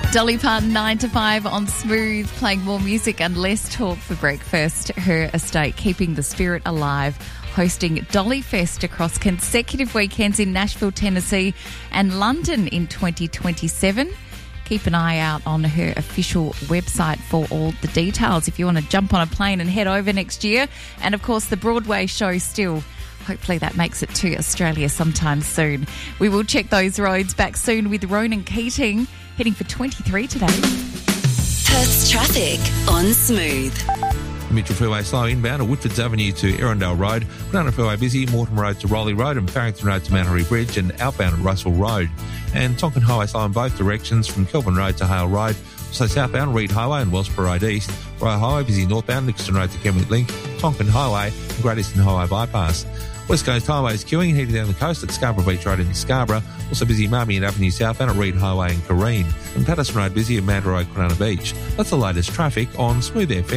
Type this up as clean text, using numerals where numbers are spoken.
Dolly Parton, 9 to 5 on Smooth, playing more music and less talk for breakfast. Her estate keeping the spirit alive, hosting Dolly Fest across consecutive weekends in Nashville, Tennessee and London in 2027. Keep an eye out on her official website for all the details if you want to jump on a plane and head over next year. And, of course, the Broadway show still. Hopefully that makes it to Australia sometime soon. We will check those roads back soon with Ronan Keating, heading for 23 today. Perth's traffic on Smooth. Mitchell Freeway slow inbound at Woodfords Avenue to Erindale Road, Banana Freeway busy, Mortimer Road to Rowley Road and Farrington Road to Mount Henry Bridge and outbound at Russell Road. And Tonkin Highway slow in both directions from Kelvin Road to Hale Road. Also southbound Reed Highway and Wellsborough Road East, Royal Highway busy northbound Nixon Road to Kenwick Link, Tonkin Highway and Great Eastern Highway bypass. West Coast Highways queuing heading down the coast at Scarborough Beach Road in Scarborough. Also busy Marmion Avenue southbound at Reed Highway and Careen. And Patterson Road busy at Mandurah Road, Banana Beach. That's the latest traffic on Smooth FM.